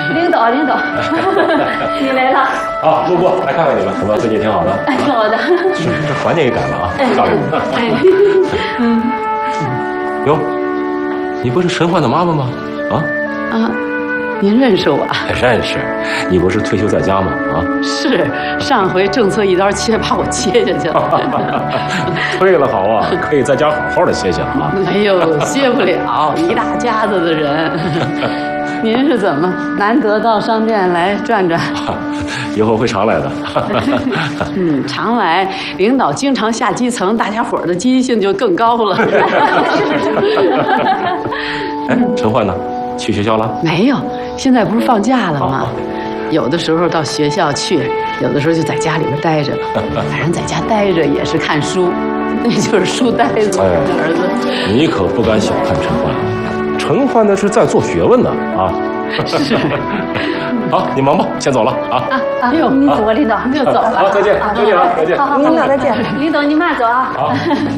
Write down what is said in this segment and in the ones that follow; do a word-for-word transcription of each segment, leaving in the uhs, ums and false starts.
领导，领导，你来了。 啊，路过来看看你们，怎么最近挺好的？ 哎，挺好的。 是，这环境也改了啊，漂亮。 哎，嗯。 哟，你不是陈焕的妈妈吗？啊？ 啊，您认识我？ 认识，你不是退休在家吗？啊？ 是，上回政策一刀切，把我切下去了。 退了好啊，可以在家好好的歇歇了啊。 哎呦，歇不了，一大家子的人。您是怎么难得到商店来转转？ 以后会常来的。 嗯，常来，领导经常下基层，大家伙儿的积极性就更高了。 哎，陈焕呢？去学校了？ 没有，现在不是放假了吗？有的时候到学校去，有的时候就在家里边待着。反正在家待着也是看书，那就是书呆子。 哎， 儿子， 你可不敢小看陈焕，陈焕那是在做学问呢啊。 是。 好，你忙吧，先走了啊。 啊， 哟， 你走吧，领导。 就走了。 好，再见，再见啊，再见。 好，领导再见。领导你慢走啊。 好。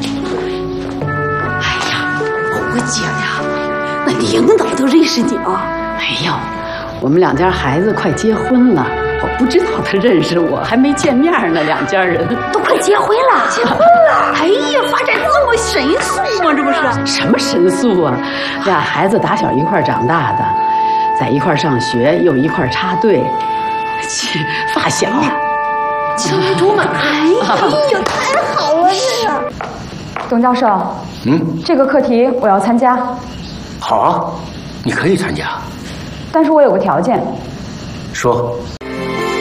哎呀，我姐呀，那领导都认识你啊？没有，我们两家孩子快结婚了，我不知道他认识我，还没见面呢。两家人都快结婚了，结婚了。 哎呀，发展这么神速吗？这不是什么神速啊？俩孩子打小一块长大的，在一块上学，又一块插队，发小。 青梅竹马。哎呦，太好了，这个。 董教授， 嗯， 这个课题我要参加。 好啊，你可以参加， 但是我有个条件。 说。